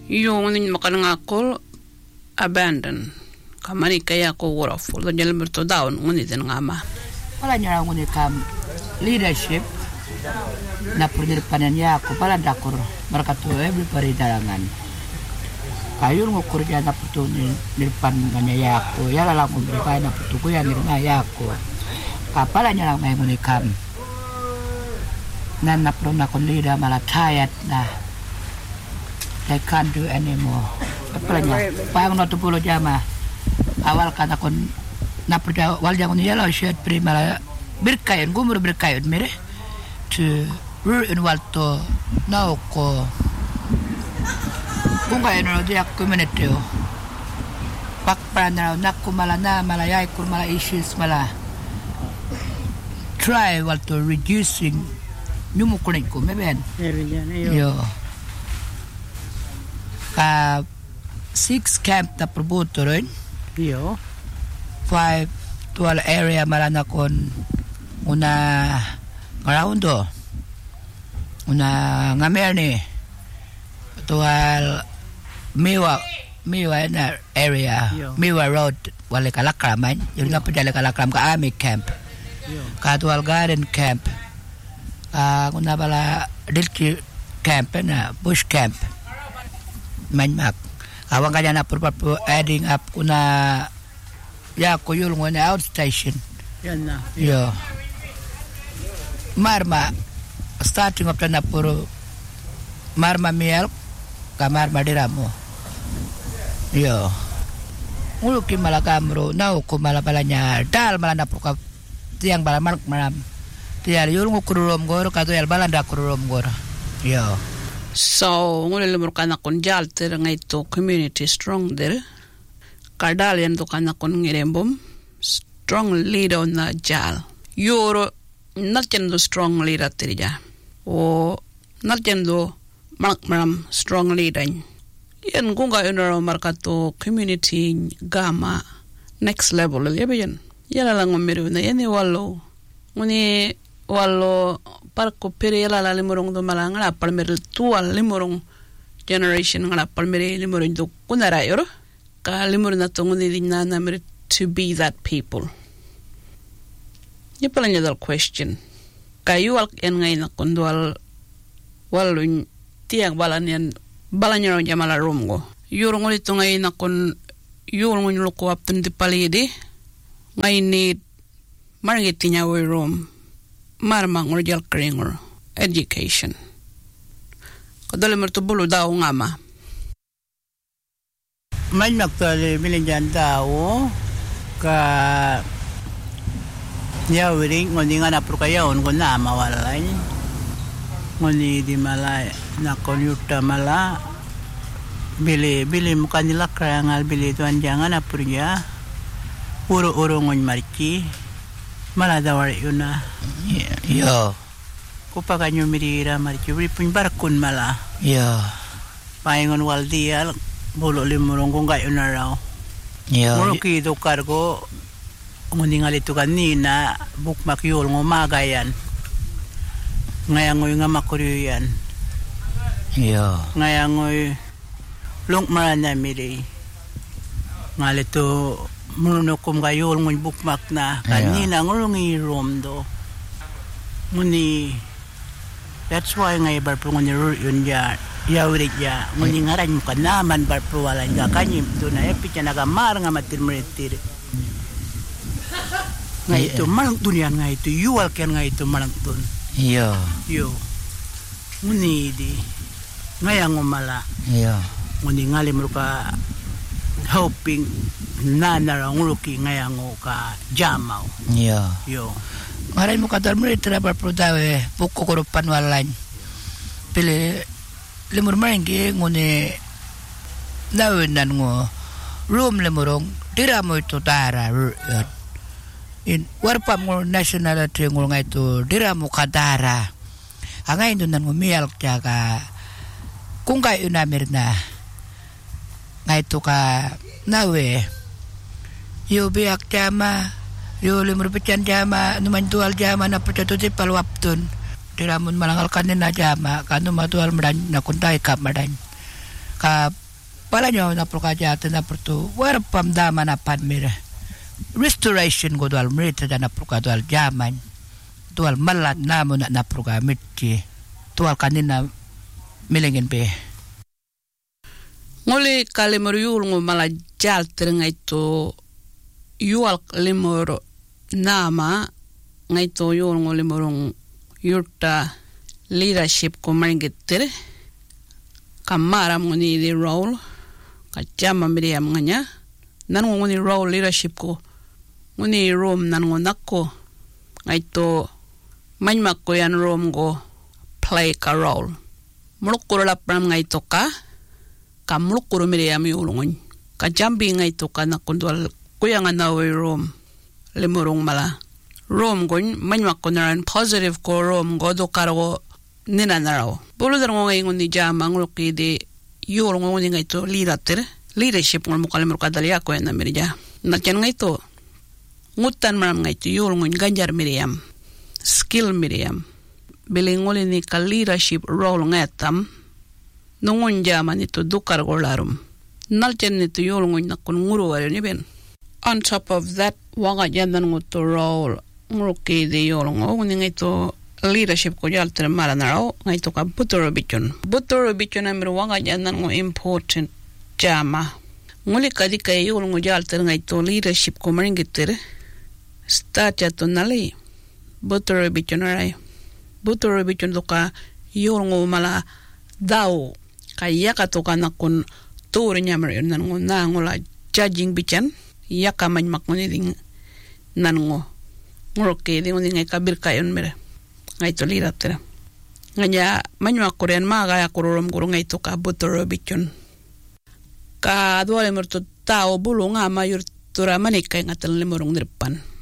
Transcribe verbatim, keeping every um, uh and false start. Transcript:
yung nin makanangakol abandon kamani kaya ko waraful dan jalan berto down nguni den ngama pala nyara nguni kam leadership na purdir pananya ko pala dakur berkatu everybody darangan kayur ngukur jana putu ni depan nganya yako ya la ko berpa na putu ko ya ngirna yako kapala nyara mai nguni kam nan na pro na kon leader mala tired na I can't do anymore. Apalanya, payang no tupulo jama. Awal kana kon na perja wal jangon yellow shirt primala berkayon gumur berkayon mere to rur in walto now ko kung kayo no dia community o pak prana nakku mala na mala yai kur mala issues mala try walto reducing nyumukunin ko meben yo ka six camp na promotorin yo five twelve area malana kon una ngaundo una ngamerni tual miwa miwa na area yo. Miwa road wale kalakraman yung nga padala kalakram ka army camp yo. Ka tual garden camp ah uh, una bala dilki camp na bush camp manmak awang kanya na purpose adding up kuna ya ko yul ngone outstation yan na yo marma starting up na puro marma miel ka marma diramo yo uluki malakamro na ko malabalanya dal malana puka tiang balaman maram tiar yul ngukurum gor ka to yal balanda kurum gor yo. So, ngulil mo kana kon jalter ngay to community strong der. Kardal yan to kana kon ngirembom strong leader na jal. Yoro natjendo strong leader tirja. O natjendo marak maram strong leader. Yan kunga yunaro markato community gama next level yabe yan. Yala lang umiru na yan walo. Nguni walo parko pere la la limurong do malanga la palmer tual limurong generation ngala palmer limurong do kunara yoro ka limurong na tongo ni na na to be that people ye palanya dal question kayu al en ngai na kondwal walun tiak balan yan balanya ro jamala romgo yoro ngoli to ngai na kon yoro ngol ko aptun di palide ngai ni margetinya we rom marmang urjal kringor education kadale merto bulu daw ngama man maktale bilinjan daw ka yawring ngoni nga na prokayon ko na mawalay ngoni di malay na kolyuta mala bili bili mo kanila krangal bili tuan jangan na purya uro-uro ngon marki maladawar yun na yo kupakan nyo mirira mariki ripun barakun mala yo paingon waldial bolo limurong kung kayo na raw yo muro kido kargo nguningal ito kanina bukmak yul ngumagayan ngayangoy nga makuryo yan yo ngayangoy long marana miri ngalito mununukum kayo ngun bukmak na kanina ngulungi rom do nguni that's why ngay barpo nguni yun ya yawrit ya nguni ngaran mo kanaman barpo wala nga kanyim do na epi siya nagamar nga matirmeritir nga ito malang dunian nga ito yuwal kyan nga ito malang dun yo yo nguni di ngayang umala yo nguni ngalim mo ka hoping na naranguruki ngayang ka jamaw yo yo maray mo kadal mo ito na barpo dawe buko kurupan walan pili limur maringi nguni nawinan ngo room limurong dira mo ito tara in warpam ngo nationality ngo nga ito dira mo kadara angay doon nan umiyal kya ka kung kayo namir na nga ito ka nawe yu biyak jama yu limur pechan jama numan tual jama na pecatuti palwaptun diramun malangal kanin na jama kanu matual medan na kuntai kap medan ka pala nyo na prokajata na pertu war pamdama na padmir restoration go dual merita na prokadual jaman dual malat namo na na prokamiti dual kanina milingin pe ngoli kalimur yul ngo mala jal ngai to yual limur nama ngai to yul ngo limurung yurta leadership ko mangitter kamara ngoni di role ka jama miriam nganya nan ngoni role leadership ko ngoni rom nan ngonakko ngai to manmak ko yan rom go play ka role mulukuro lapram ngai to ka ka mulukuro miriam yulungon ka jambi ngai to ka nakundwal kuyanga nawe rom limurung mala rom gon manmak ko naran positive ko rom go do karo nina narao bolu dar ngonga ngoni jama ngulki de yul ngoni ngai to leader leadership ngol mo kalimur kadali ako en mirja na ken ngai to ngutan maram ngai to yul ngon ganjar miriam skill miriam bilingoli ni ka leadership role ngatam nungun jama ni to dukar golarum nal chen ni to yul ngon nakun nguru wari ni ben on top of that waga jandan ngoto role ngulki de yul ngoni ngai to leadership ko jal tere mara narao ngai to ka butoro bichon butoro bichon amir wanga jandan ngo important jama nguli kadi kay yul ngo jal tere ngai to leadership ko maringitere start ya to nali butoro bichon aray butoro bichon to ka yul ngo mala daw kaya ka to ka nakun turi nyamar yun nan ngo na ngola judging bichan yaka manmak ngoni ding nan ngo ngoroke ding ngoni ngai kabir kayon mere ngai to lira tera nganya manywa korean ma ga ya korom guru ngai to ka butoro bichon ka dole merto tao bulunga mayur tura manik kai ngatal lemorong depan